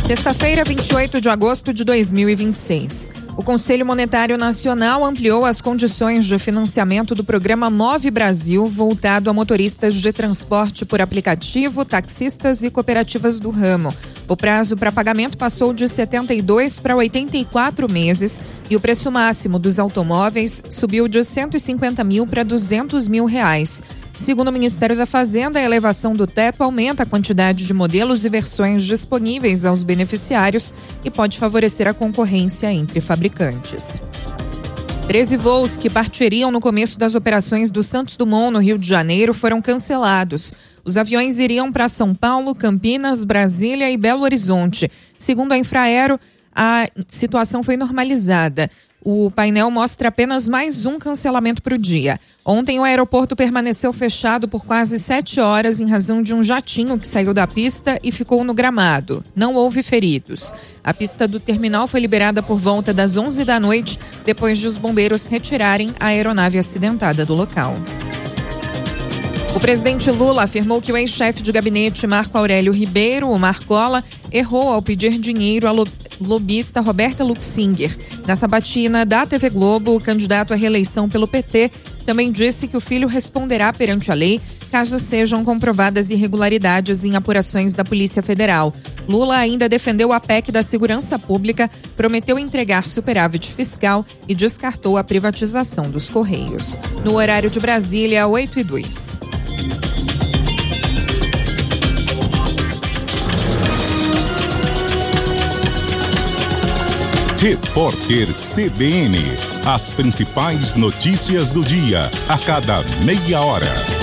Sexta-feira, 28 de agosto de 2026. O Conselho Monetário Nacional ampliou as condições de financiamento do programa Move Brasil, voltado a motoristas de transporte por aplicativo, taxistas e cooperativas do ramo. O prazo para pagamento passou de 72 para 84 meses e o preço máximo dos automóveis subiu de 150 mil para 200 mil reais. Segundo o Ministério da Fazenda, a elevação do teto aumenta a quantidade de modelos e versões disponíveis aos beneficiários e pode favorecer a concorrência entre fabricantes. 13 voos que partiriam no começo das operações do Santos Dumont, no Rio de Janeiro, foram cancelados. Os aviões iriam para São Paulo, Campinas, Brasília e Belo Horizonte. Segundo a Infraero, a situação foi normalizada. O painel mostra apenas mais um cancelamento para o dia. Ontem, o aeroporto permaneceu fechado por quase 7 horas em razão de um jatinho que saiu da pista e ficou no gramado. Não houve feridos. A pista do terminal foi liberada por volta das 11 da noite, depois de os bombeiros retirarem a aeronave acidentada do local. O presidente Lula afirmou que o ex-chefe de gabinete Marco Aurélio Ribeiro, o Marcola, errou ao pedir dinheiro à lobista Roberta Luxinger. Na sabatina da TV Globo, o candidato à reeleição pelo PT também disse que o filho responderá perante a lei caso sejam comprovadas irregularidades em apurações da Polícia Federal. Lula ainda defendeu a PEC da Segurança Pública, prometeu entregar superávit fiscal e descartou a privatização dos Correios. No horário de Brasília, 8h02. Repórter CBN. As principais notícias do dia, a cada meia hora.